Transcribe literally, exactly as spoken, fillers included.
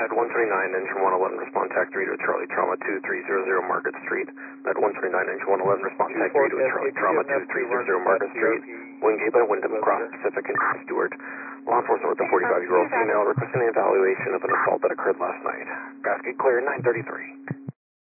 Med one twenty-nine, engine one eleven, respond tech three to Charlie, trauma two three zero zero Market Street. Med one twenty-nine, engine one eleven, respond tech three to Charlie, trauma two three zero zero Market Street. Wingate by Wyndham, across Pacific and Stewart. Law enforcement with a forty-five-year-old female requesting an evaluation of an assault that occurred last night. Gasket clear, nine thirty-three.